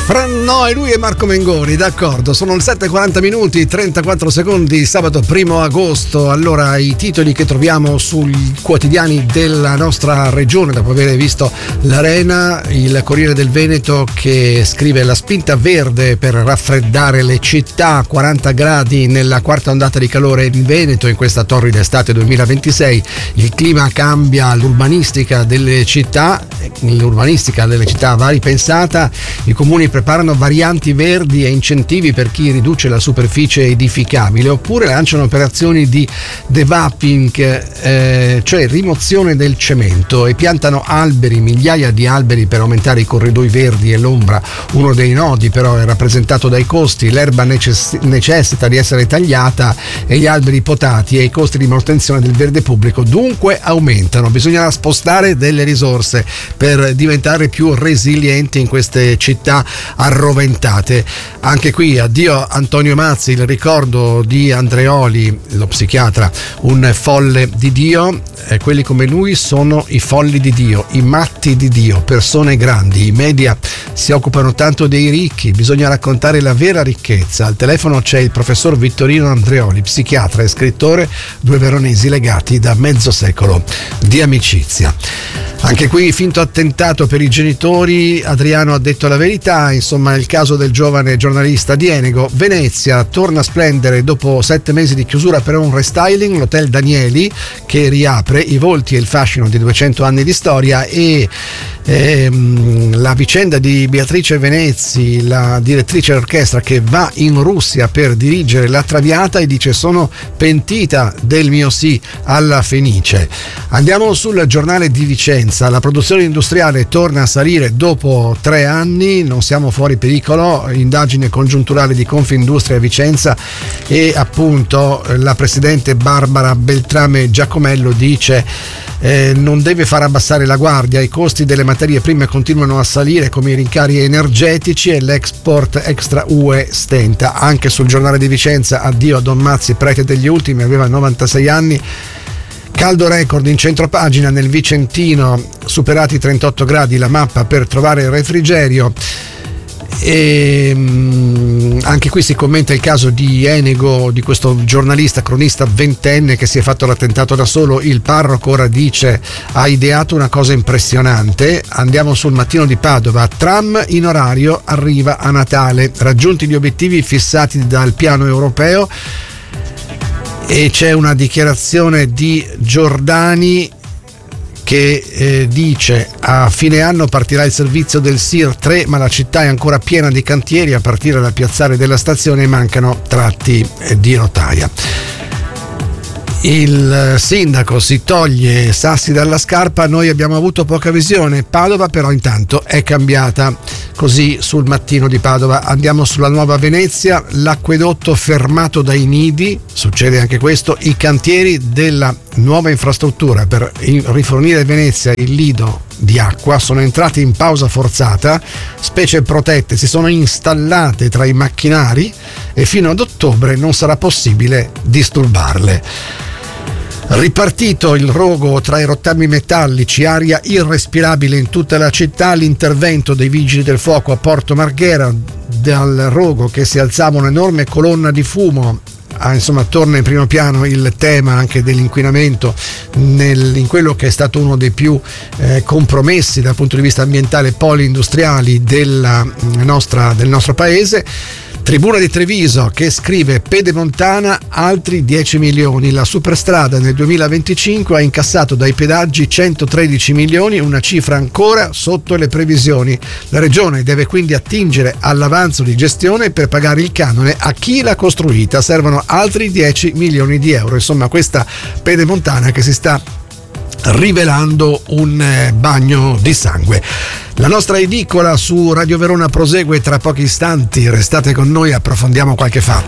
No, e lui è Marco Mengoni, d'accordo. Sono le 7:40 minuti, 34 secondi, sabato 1 agosto. Allora, i titoli che troviamo sui quotidiani della nostra regione, dopo aver visto l'Arena, il Corriere del Veneto che scrive: la spinta verde per raffreddare le città, 40 gradi nella quarta ondata di calore in Veneto in questa torrida estate 2026. Il clima cambia, l'urbanistica delle città va ripensata. I comuni preparano varianti verdi e incentivi per chi riduce la superficie edificabile, oppure lanciano operazioni di devapping, cioè rimozione del cemento, e piantano alberi, migliaia di alberi per aumentare i corridoi verdi e l'ombra. Uno dei nodi però è rappresentato dai costi: l'erba necessita di essere tagliata e gli alberi potati, e i costi di manutenzione del verde pubblico dunque aumentano. Bisognerà spostare delle risorse per diventare più resilienti in queste città arroventate. Anche qui addio Antonio Mazzi, il ricordo di Andreoli, lo psichiatra, un folle di Dio. Quelli come lui sono i folli di Dio, i matti di Dio, persone grandi. I media si occupano tanto dei ricchi, bisogna raccontare la vera ricchezza. Al telefono c'è il professor Vittorino Andreoli, psichiatra e scrittore, due veronesi legati da mezzo secolo di amicizia. Anche qui finto attentato per i genitori, Adriano ha detto la verità. Insomma, il caso del giovane giornalista di Enego. Venezia torna a splendere dopo 7 mesi di chiusura per un restyling, l'hotel Danieli che riapre, i volti e il fascino di 200 anni di storia, e la vicenda di Beatrice Venezzi, la direttrice d'orchestra che va in Russia per dirigere La Traviata e dice: sono pentita del mio sì alla Fenice. Andiamo sul Giornale di Vicenza. La produzione industriale torna a salire dopo 3 anni, non siamo fuori pericolo. Indagine congiunturale di Confindustria Vicenza, e appunto la presidente Barbara Beltrame Giacomello dice: non deve far abbassare la guardia, i costi delle materie prime continuano a salire come i rincari energetici e l'export extra UE stenta. Anche sul Giornale di Vicenza addio a Don Mazzi, prete degli ultimi, aveva 96 anni. Caldo record in centropagina nel Vicentino, superati 38 gradi, la mappa per trovare il refrigerio. E anche qui si commenta il caso di Enego, di questo giornalista cronista 20enne che si è fatto l'attentato da solo. Il parroco ora dice: ha ideato una cosa impressionante. Andiamo sul Mattino di Padova: tram in orario arriva a Natale, raggiunti gli obiettivi fissati dal piano europeo. E c'è una dichiarazione di Giordani che dice: a fine anno partirà il servizio del SIR 3, ma la città è ancora piena di cantieri. A partire dal piazzale della stazione mancano tratti di rotaia. Il sindaco si toglie sassi dalla scarpa, noi abbiamo avuto poca visione. Padova però intanto è cambiata. Così sul Mattino di Padova. Andiamo sulla Nuova Venezia: l'acquedotto fermato dai nidi, succede anche questo. I cantieri della nuova infrastruttura per rifornire Venezia il lido di acqua sono entrati in pausa forzata, specie protette si sono installate tra i macchinari e fino ad ottobre non sarà possibile disturbarle. Ripartito il rogo tra i rottami metallici, aria irrespirabile in tutta la città. L'intervento dei vigili del fuoco a Porto Marghera, dal rogo che si alzava un'enorme colonna di fumo. Insomma, torna in primo piano il tema anche dell'inquinamento in quello che è stato uno dei più compromessi dal punto di vista ambientale poli industriali del nostro paese. Tribuna di Treviso che scrive: Pedemontana altri 10 milioni, la superstrada nel 2025 ha incassato dai pedaggi 113 milioni, una cifra ancora sotto le previsioni. La regione deve quindi attingere all'avanzo di gestione per pagare il canone a chi l'ha costruita, servono altri 10 milioni di euro. Insomma, questa Pedemontana che si sta rivelando un bagno di sangue. La nostra edicola su Radio Verona prosegue tra pochi istanti, restate con noi, approfondiamo qualche fatto.